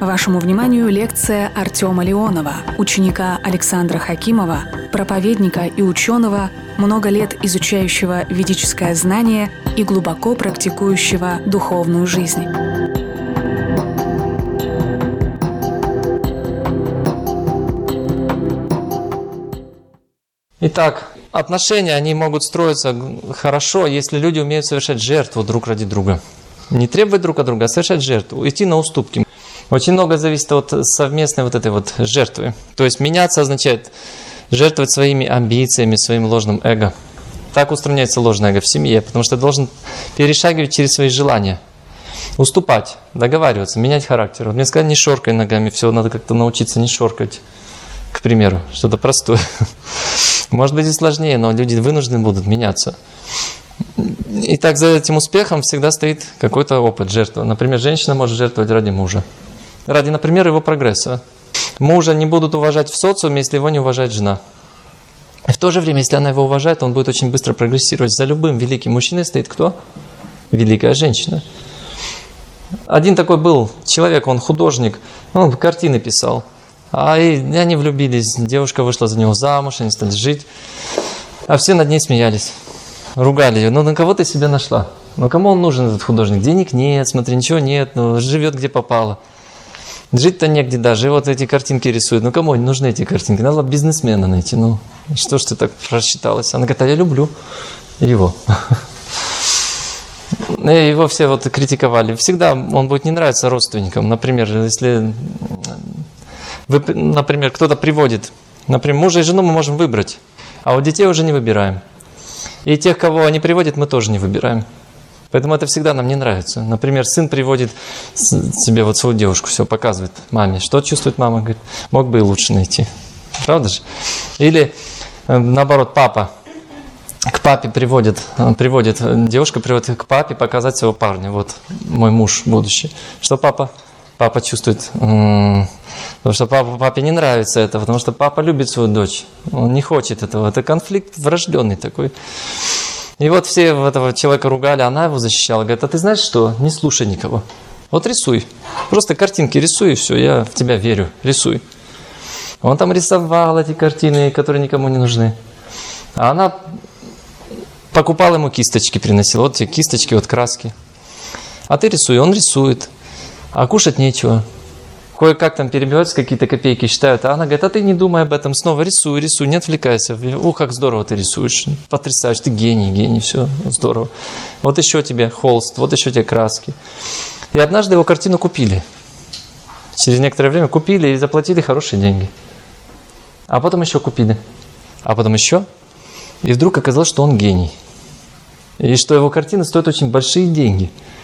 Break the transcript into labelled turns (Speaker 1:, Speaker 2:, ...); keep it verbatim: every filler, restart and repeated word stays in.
Speaker 1: Вашему вниманию лекция Артема Леонова, ученика Александра Хакимова, проповедника и ученого, много лет изучающего ведическое знание и глубоко практикующего духовную жизнь.
Speaker 2: Итак, отношения, они могут строиться хорошо, если люди умеют совершать жертву друг ради друга. Не требовать друг от друга, а совершать жертву, идти на уступки. Очень много зависит от совместной вот этой вот жертвы. То есть меняться означает жертвовать своими амбициями, своим ложным эго. Так устраняется ложное эго в семье, потому что ты должен перешагивать через свои желания. Уступать, договариваться, менять характер. Вот мне сказали, не шоркай ногами, все, надо как-то научиться не шоркать, к примеру, что-то простое. Может быть и сложнее, но люди вынуждены будут меняться. И так за этим успехом всегда стоит какой-то опыт жертвы. Например, женщина может жертвовать ради мужа. Ради, например, его прогресса. Мужа не будут уважать в социуме, если его не уважает жена. И в то же время, если она его уважает, он будет очень быстро прогрессировать. За любым великим мужчиной стоит кто? Великая женщина. Один такой был человек, он художник, он картины писал. А и они влюбились, девушка вышла за него замуж, они стали жить. А все над ней смеялись, ругали ее. Ну, на кого ты себе нашла? Ну, кому он нужен, этот художник? Денег нет, смотри, ничего нет, ну, живет где попало. Жить-то негде даже, и вот эти картинки рисуют. Ну, кому нужны эти картинки? Надо бизнесмена найти. Ну, что ж ты так просчиталась? Она говорит, а я люблю его. И его все вот критиковали. Всегда он будет не нравиться родственникам. Например, если... Вы, например, кто-то приводит, например, мужа и жену мы можем выбрать, а вот детей уже не выбираем. И тех, кого они приводят, мы тоже не выбираем. Поэтому это всегда нам не нравится. Например, сын приводит себе вот свою девушку, все показывает маме. Что чувствует мама? Говорит, мог бы и лучше найти. Правда же? Или наоборот, папа к папе приводит, приводит, девушка приводит к папе показать своего парня. Вот мой муж будущий. Что папа? Папа чувствует, потому что папа, папе не нравится это, потому что папа любит свою дочь, он не хочет этого, это конфликт врожденный такой. И вот все этого человека ругали, она его защищала, говорит, а ты знаешь что, не слушай никого, вот рисуй, просто картинки рисуй и все, я в тебя верю, рисуй. Он там рисовал эти картины, которые никому не нужны, а она покупала ему кисточки, приносила, вот те кисточки, вот краски, а ты рисуй, он рисует. А кушать нечего. Кое-как там перебиваются, какие-то копейки считают. А она говорит, а ты не думай об этом. Снова рисуй, рисуй, не отвлекайся. Ух, как здорово ты рисуешь. Потрясаешь, ты гений, гений, все здорово. Вот еще тебе холст, вот еще тебе краски. И однажды его картину купили. Через некоторое время купили и заплатили хорошие деньги. А потом еще купили. А потом еще. И вдруг оказалось, что он гений. И что его картина стоит очень большие деньги.